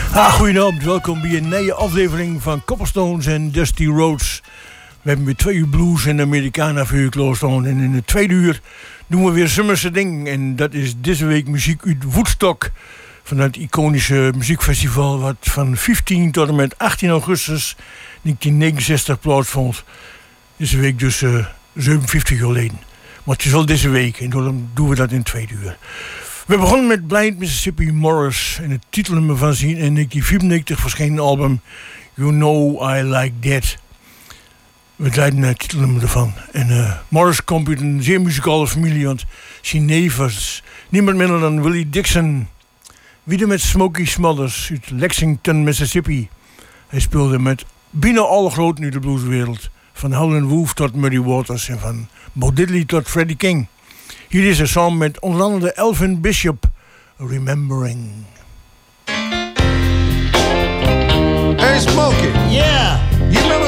Goedenavond, welkom bij een nieuwe aflevering van Cobblestones en Dusty Rhodes. We hebben weer 2 uur blues en Americana voor je klaarstaan. En in het tweede uur doen we weer zomerse ding. En dat is deze week muziek uit Woodstock. Vanuit het iconische muziekfestival wat van 15 tot en met 18 augustus 1969 plaatsvond. Deze week dus 57 jaar geleden. Maar het is wel deze week en daarom doen we dat in het tweede uur. We begonnen met Blind Mississippi Morris en het titelnummer van zijn in 1994 verschenen album You Know I Like That. We draaiden het titelnummer ervan. En Morris komt uit een zeer muzikale familie, want zijn neef was niemand minder dan Willie Dixon. Wieder met Smokey Smothers uit Lexington, Mississippi. Hij speelde met bijna alle groten uit de blueswereld. Van Howlin' Wolf tot Muddy Waters en van Bo Diddley tot Freddie King. Hier is een song met onder andere Elvin Bishop, Remembering.